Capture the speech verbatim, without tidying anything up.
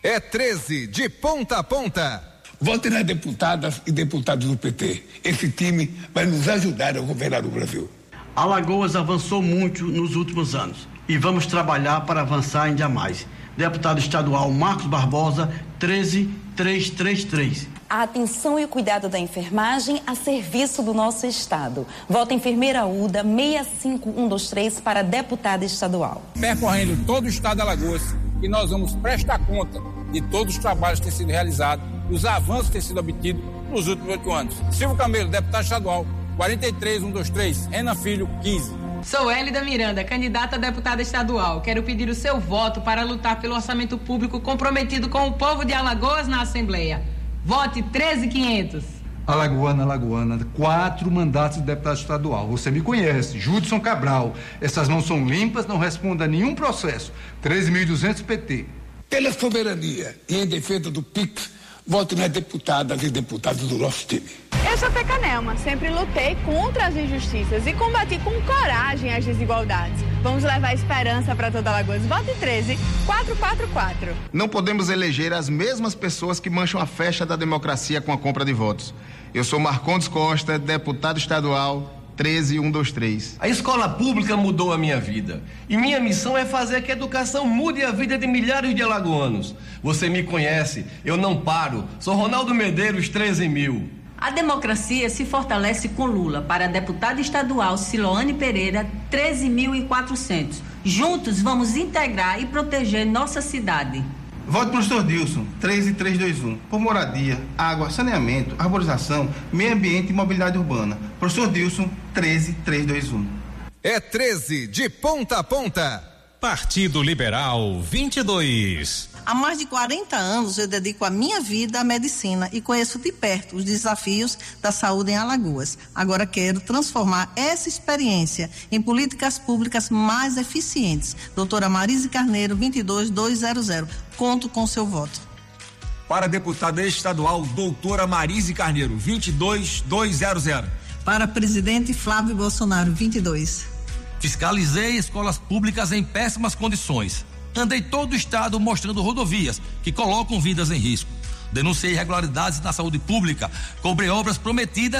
É treze de ponta a ponta. Vote nas deputadas e deputados do P T. Esse time vai nos ajudar a governar o Brasil. Alagoas avançou muito nos últimos anos e vamos trabalhar para avançar ainda mais. Deputado estadual Marcos Barbosa, treze mil trezentos e trinta e três. A atenção e o cuidado da enfermagem a serviço do nosso estado. Vota enfermeira Uda seis cinco um dois três para deputada estadual. Percorrendo todo o estado de Alagoas, e nós vamos prestar conta de todos os trabalhos que têm sido realizados, os avanços que têm sido obtidos nos últimos oito anos. Silvio Camelo, deputado estadual, quarenta e três um dois três, Renan Filho, quinze. Sou Hélida Miranda, candidata a deputada estadual. Quero pedir o seu voto para lutar pelo orçamento público comprometido com o povo de Alagoas na Assembleia. Vote treze mil e quinhentos. Alagoana, Alagoana, quatro mandatos de deputado estadual. Você me conhece, Judson Cabral. Essas mãos são limpas, não responda a nenhum processo. treze mil e duzentos P T. Pela soberania e em defesa do P I X, vote nas deputadas e deputados do nosso time. Eu sou Tecanelma, sempre lutei contra as injustiças e combati com coragem as desigualdades. Vamos levar esperança para toda Alagoas. Vote treze mil quatrocentos e quarenta e quatro. Não podemos eleger as mesmas pessoas que mancham a festa da democracia com a compra de votos. Eu sou Marcondes Costa, deputado estadual, treze mil cento e vinte e três. A escola pública mudou a minha vida. E minha missão é fazer que a educação mude a vida de milhares de alagoanos. Você me conhece, eu não paro. Sou Ronaldo Medeiros, treze mil. A democracia se fortalece com Lula. Para a deputada estadual Siloane Pereira, treze mil e quatrocentos. Juntos vamos integrar e proteger nossa cidade. Vote para o professor Dilson, treze mil trezentos e vinte e um, por moradia, água, saneamento, arborização, meio ambiente e mobilidade urbana. Professor Dilson, treze mil trezentos e vinte e um. É treze de ponta a ponta. Partido Liberal vinte e dois. Há mais de quarenta anos eu dedico a minha vida à medicina e conheço de perto os desafios da saúde em Alagoas. Agora quero transformar essa experiência em políticas públicas mais eficientes. Doutora Marise Carneiro, vinte e dois mil duzentos. Conto com seu voto. Para a deputada estadual, doutora Marise Carneiro, vinte e dois mil duzentos. Para presidente Flávio Bolsonaro, vinte e dois. Fiscalizei escolas públicas em péssimas condições. Andei todo o estado mostrando rodovias que colocam vidas em risco. Denunciei irregularidades na saúde pública, cobrei obras prometidas